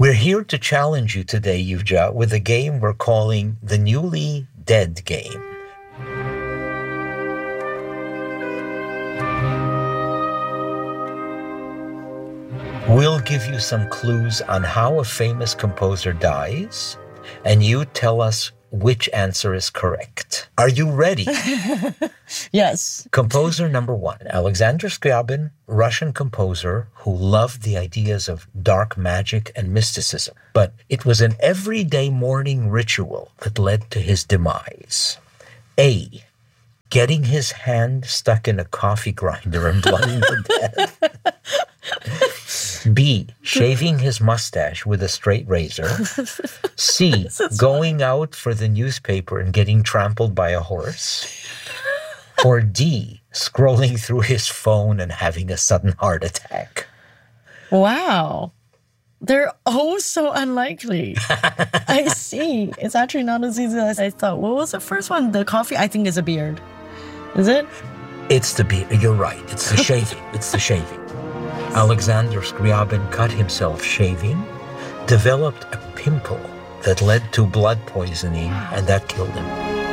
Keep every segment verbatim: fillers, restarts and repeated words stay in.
We're here to challenge you today, Yujia, with a game we're calling the Newly Dead Game. We'll give you some clues on how a famous composer dies, and you tell us which answer is correct. Are you ready? Yes. Composer number one, Alexander Scriabin, Russian composer who loved the ideas of dark magic and mysticism. But it was an everyday morning ritual that led to his demise. A, getting his hand stuck in a coffee grinder and blooding to death. B, shaving his mustache with a straight razor. C, going funny. out for the newspaper and getting trampled by a horse. Or D, scrolling through his phone and having a sudden heart attack. Wow. They're all so unlikely. I see. It's actually not as easy as I thought. What was the first one? The coffee? I think it's a beard. Is it? It's the beard. You're right. It's the shaving. It's the shaving. Alexander Scriabin cut himself shaving, developed a pimple that led to blood poisoning, and that killed him.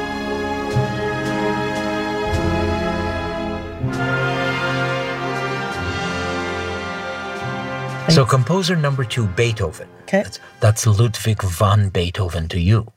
So composer number two, Beethoven. Okay. That's, that's Ludwig van Beethoven to you.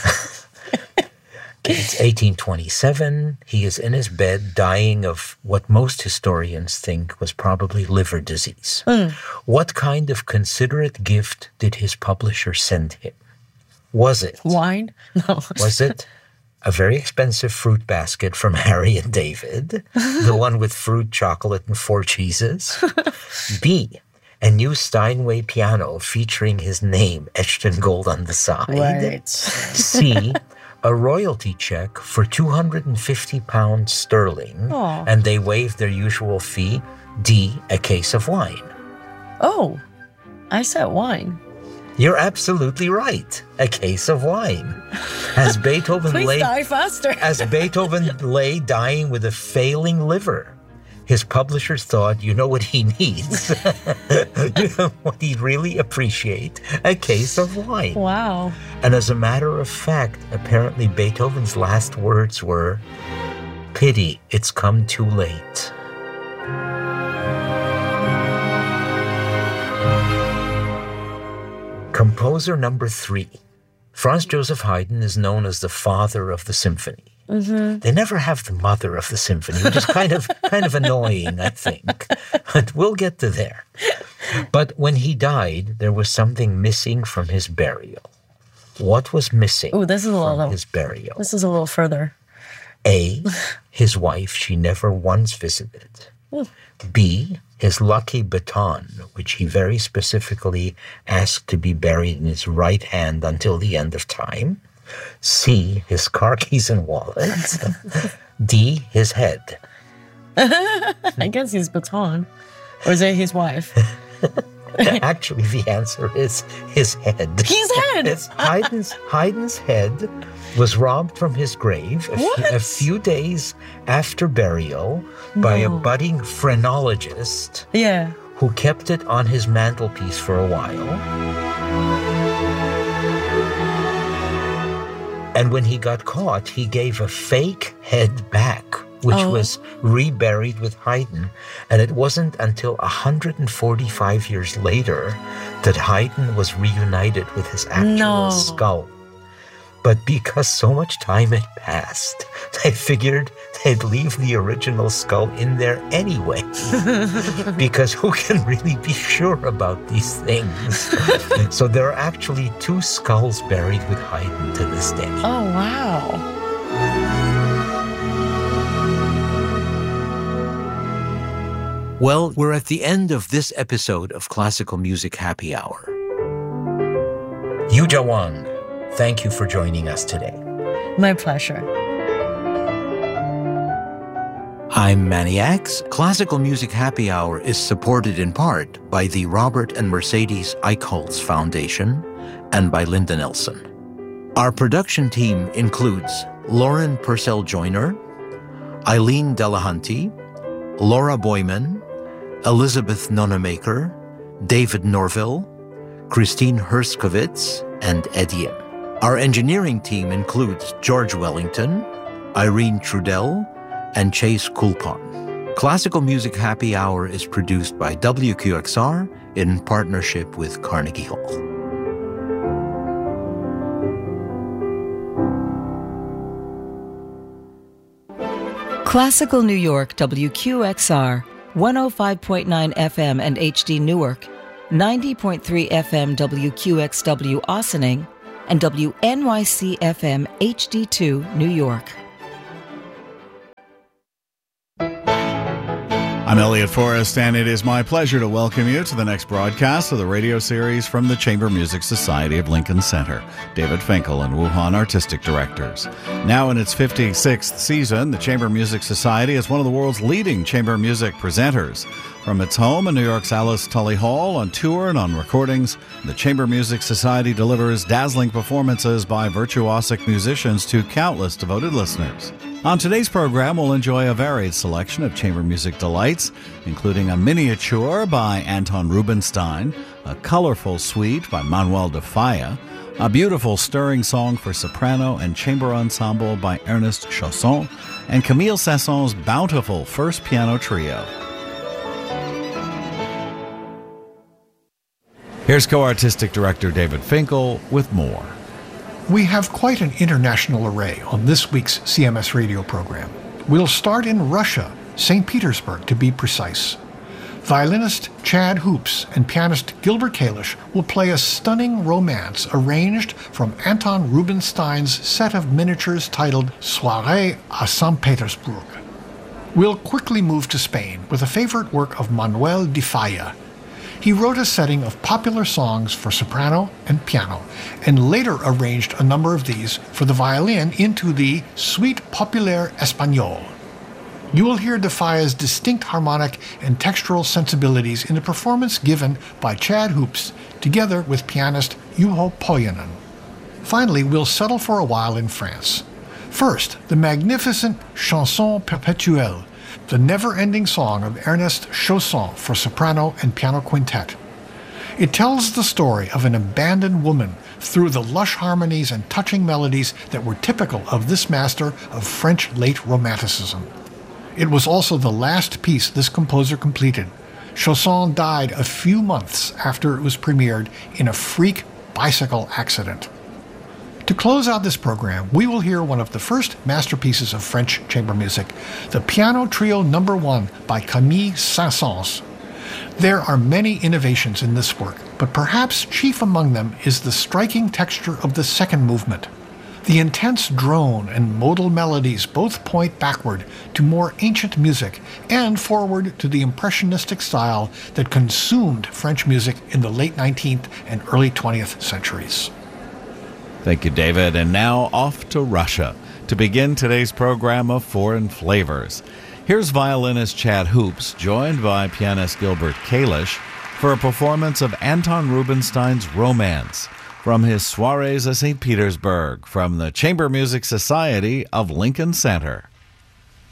It's eighteen twenty-seven. He is in his bed dying of what most historians think was probably liver disease. Mm. What kind of considerate gift did his publisher send him? Was it? Wine? No. Was it a very expensive fruit basket from Harry and David? The one with fruit, chocolate, and four cheeses? B, a new Steinway piano featuring his name etched in gold on the side? Right. C, a royalty check for two hundred fifty pounds sterling, Aw. and they waived their usual fee. D, a case of wine. Oh, I said wine. You're absolutely right. A case of wine. As Beethoven Please lay, die faster. as Beethoven lay dying with a failing liver, his publishers thought, you know what he needs? You know what he'd really appreciate? A case of wine. Wow. And as a matter of fact, apparently Beethoven's last words were, pity, it's come too late. Composer number three. Franz Joseph Haydn is known as the father of the symphony. Mm-hmm. They never have the mother of the symphony, which is kind of kind of annoying, I think. But we'll get to there. But when he died, there was something missing from his burial. What was missing Oh, this is a from little. his burial? This is a little further. A, his wife she never once visited. B, his lucky baton, which he very specifically asked to be buried in his right hand until the end of time. C, his car keys and wallet. D, his head. I guess his baton. Or is it his wife? Actually, the answer is his head. His head! It's Haydn's, Haydn's head was robbed from his grave a, What? few, a few days after burial by a No. budding phrenologist Yeah. who kept it on his mantelpiece for a while. And when he got caught, he gave a fake head back, which Oh. was reburied with Haydn. And it wasn't until one hundred forty-five years later that Haydn was reunited with his actual No. skull. But because so much time had passed, they figured they'd leave the original skull in there anyway. Because who can really be sure about these things? So there are actually two skulls buried with Haydn to this day. Oh, wow. Well, we're at the end of this episode of Classical Music Happy Hour. Yujia Wang, thank you for joining us today. My pleasure. I'm Maniacs. Classical Music Happy Hour is supported in part by the Robert and Mercedes Eichholz Foundation and by Linda Nelson. Our production team includes Lauren Purcell-Joyner, Eileen Delahunty, Laura Boyman, Elizabeth Nonamaker, David Norville, Christine Herskovitz, and Edim. Our engineering team includes George Wellington, Irene Trudell, and Chase Kulpon. Classical Music Happy Hour is produced by W Q X R in partnership with Carnegie Hall. Classical New York, W Q X R, one oh five point nine F M and H D Newark, ninety point three F M W Q X W Ossining, and W N Y C F M H D two New York. I'm Elliot Forrest, and it is my pleasure to welcome you to the next broadcast of the radio series from the Chamber Music Society of Lincoln Center. David Finkel and Wuhan Artistic Directors. Now in its fifty-sixth season, the Chamber Music Society is one of the world's leading chamber music presenters. From its home in New York's Alice Tully Hall, on tour and on recordings, the Chamber Music Society delivers dazzling performances by virtuosic musicians to countless devoted listeners. On today's program, we'll enjoy a varied selection of chamber music delights, including a miniature by Anton Rubinstein, a colorful suite by Manuel de Falla, a beautiful stirring song for soprano and chamber ensemble by Ernest Chausson, and Camille Saint-Saëns's bountiful first piano trio. Here's co-artistic director David Finkel with more. We have quite an international array on this week's C M S radio program. We'll start in Russia, Saint Petersburg to be precise. Violinist Chad Hoops and pianist Gilbert Kalish will play a stunning romance arranged from Anton Rubinstein's set of miniatures titled Soirée à Saint Petersburg. We'll quickly move to Spain with a favorite work of Manuel de Falla. He wrote a setting of popular songs for soprano and piano, and later arranged a number of these for the violin into the Suite Populaire Espagnole. You will hear de Falla's distinct harmonic and textural sensibilities in a performance given by Chad Hoops together with pianist Juho Pojanen. Finally, we'll settle for a while in France. First, the magnificent Chanson Perpétuelle, the never-ending song of Ernest Chausson for soprano and piano quintet. It tells the story of an abandoned woman through the lush harmonies and touching melodies that were typical of this master of French late Romanticism. It was also the last piece this composer completed. Chausson died a few months after it was premiered in a freak bicycle accident. To close out this program, we will hear one of the first masterpieces of French chamber music, the Piano Trio Number One by Camille Saint-Saëns. There are many innovations in this work, but perhaps chief among them is the striking texture of the second movement. The intense drone and modal melodies both point backward to more ancient music and forward to the impressionistic style that consumed French music in the late nineteenth and early twentieth centuries. Thank you, David. And now off to Russia to begin today's program of Foreign Flavors. Here's violinist Chad Hoops, joined by pianist Gilbert Kalish, for a performance of Anton Rubinstein's Romance from his Soirées à Saint Petersburg from the Chamber Music Society of Lincoln Center.